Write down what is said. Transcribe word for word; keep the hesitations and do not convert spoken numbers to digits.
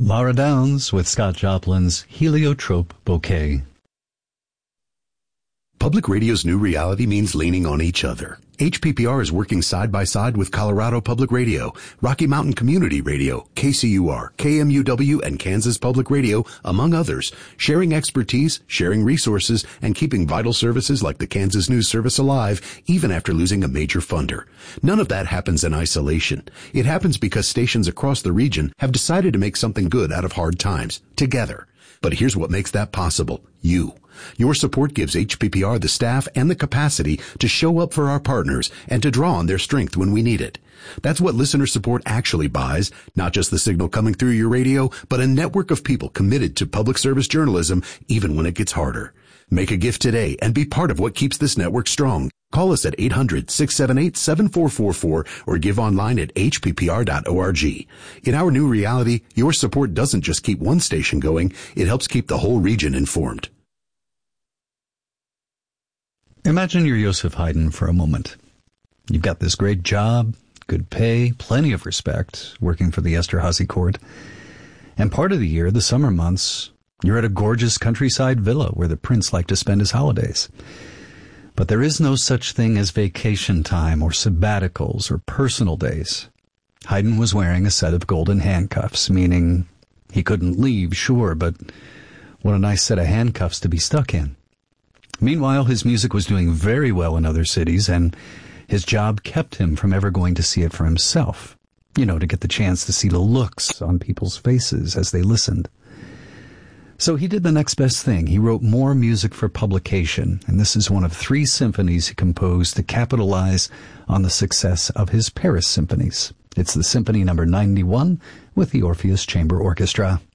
Laura Downs with Scott Joplin's Heliotrope Bouquet. Public radio's new reality means leaning on each other. H P P R is working side by side with Colorado Public Radio, Rocky Mountain Community Radio, K C U R, K M U W, and Kansas Public Radio, among others, sharing expertise, sharing resources, and keeping vital services like the Kansas News Service alive, even after losing a major funder. None of that happens in isolation. It happens because stations across the region have decided to make something good out of hard times, together. But here's what makes that possible. You. Your support gives H P P R the staff and the capacity to show up for our partners and to draw on their strength when we need it. That's what listener support actually buys, not just the signal coming through your radio, but a network of people committed to public service journalism, even when it gets harder. Make a gift today and be part of what keeps this network strong. Call us at eight hundred, six seven eight, seven four four four or give online at h p p r dot org. In our new reality, your support doesn't just keep one station going, it helps keep the whole region informed. Imagine you're Joseph Haydn for a moment. You've got this great job, good pay, plenty of respect, working for the Esterhazy court. And part of the year, the summer months, you're at a gorgeous countryside villa where the prince liked to spend his holidays. But there is no such thing as vacation time or sabbaticals or personal days. Haydn was wearing a set of golden handcuffs, meaning he couldn't leave, sure, but what a nice set of handcuffs to be stuck in. Meanwhile, his music was doing very well in other cities, and his job kept him from ever going to see it for himself. You know, to get the chance to see the looks on people's faces as they listened. So he did the next best thing. He wrote more music for publication, and this is one of three symphonies he composed to capitalize on the success of his Paris symphonies. It's the Symphony number ninety-one with the Orpheus Chamber Orchestra.